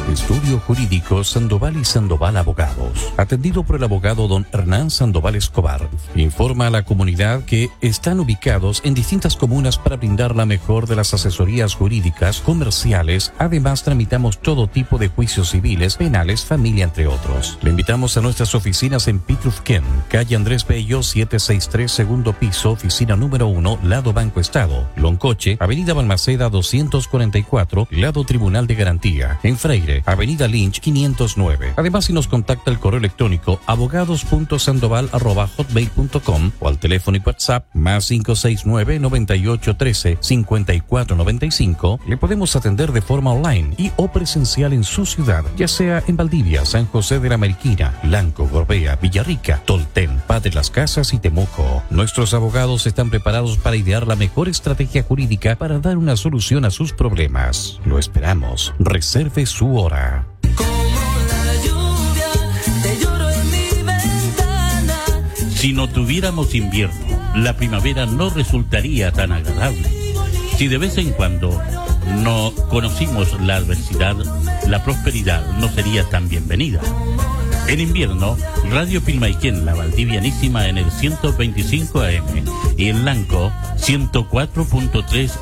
Estudio Jurídico Sandoval y Sandoval Abogados. Atendido por el abogado don Hernán Sandoval Escobar. Informa a la comunidad que están ubicados en distintas comunas para brindar la mejor de las asesorías jurídicas, comerciales. Además, tramitamos todo tipo de juicios civiles, penales, familia, entre otros. Le invitamos a nuestras oficinas en Pitrufquén, calle Andrés Bello, 763, segundo piso, oficina número 1, lado Banco Estado. Loncoche, avenida Balmaceda 244, lado Tribunal de Garantía. En Freire, avenida Lynch 509. Además, si nos contacta el correo electrónico abogados.sandoval@hotmail.com o al teléfono y WhatsApp más 569-9813-5495, le podemos atender de forma online y o presencial en su ciudad, ya sea en Valdivia, San José de la Mariquina, Lanco, Gorbea, Villarrica, Tolten, Padre Las Casas y Temuco. Nuestros abogados están preparados para idear la mejor estrategia jurídica para dar una solución a sus problemas. Lo esperamos. Reserve su hora. Si no tuviéramos invierno, la primavera no resultaría tan agradable. Si de vez en cuando no conocimos la adversidad, la prosperidad no sería tan bienvenida. En invierno, Radio Pilmaiquén, la Valdivianísima en el 125 AM y en Lanco 104.3